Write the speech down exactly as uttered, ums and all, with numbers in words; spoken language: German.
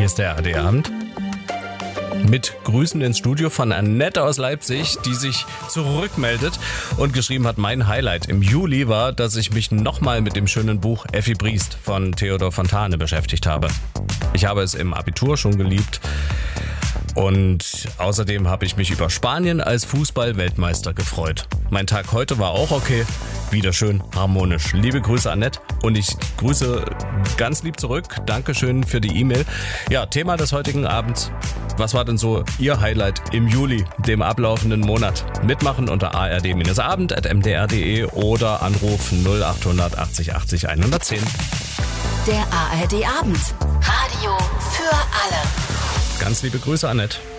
Hier ist der A R D-Abend. Mit Grüßen ins Studio von Annette aus Leipzig, die sich zurückmeldet und geschrieben hat, mein Highlight im Juli war, dass ich mich nochmal mit dem schönen Buch Effi Briest von Theodor Fontane beschäftigt habe. Ich habe es im Abitur schon geliebt und außerdem habe ich mich über Spanien als Fußball-Weltmeister gefreut. Mein Tag heute war auch okay, wieder schön harmonisch. Liebe Grüße, Annette, und ich grüße ganz lieb zurück. Dankeschön für die E-Mail. Ja, Thema des heutigen Abends. Was war denn so Ihr Highlight im Juli, dem ablaufenden Monat? Mitmachen unter a r d abend at m d r punkt d e oder Anruf null acht achtzig achtzig hundertzehn. Der A R D-Abend. Radio für alle. Ganz liebe Grüße, Annette.